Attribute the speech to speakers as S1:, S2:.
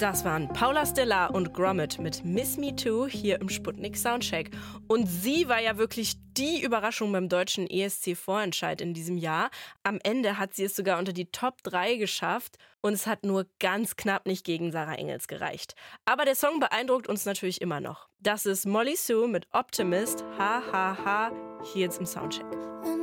S1: Das waren Paula Stiller und Gromit mit Miss Me Too hier im Sputnik Soundcheck. Und sie war ja wirklich die Überraschung beim deutschen ESC-Vorentscheid in diesem Jahr. Am Ende hat sie es sogar unter die Top 3 geschafft und es hat nur ganz knapp nicht gegen Sarah Engels gereicht. Aber der Song beeindruckt uns natürlich immer noch. Das ist Molly Sue mit Optimist, ha ha ha, hier jetzt im Soundcheck.